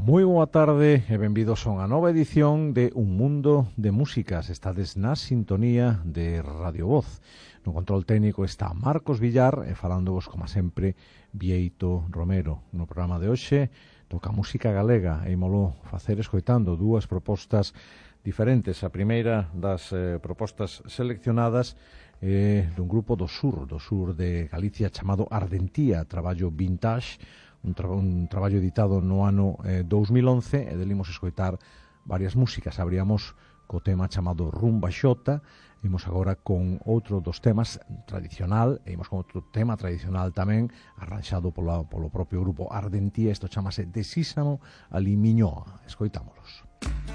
Moi boa tarde e benvidos a unha nova edición de Un Mundo de Músicas. Estades na sintonía de Radio Voz. No control técnico está Marcos Villar e falándovos, como sempre, Bieito Romero. No programa de hoxe toca música galega e ímolo facer escoitando dúas propostas diferentes. A primeira das propostas seleccionadas dun grupo do sur de Galicia chamado Ardentía, traballo vintage, un traballo editado no ano 2011 e delimos escoitar varias músicas. Abríamos co tema chamado Rumba Xota, imos agora con outro dos temas tradicional e imos con outro tema tradicional tamén arranxado polo propio grupo Ardentía. Isto chamase De Sísamo a Limiñoa. Escoitámolos.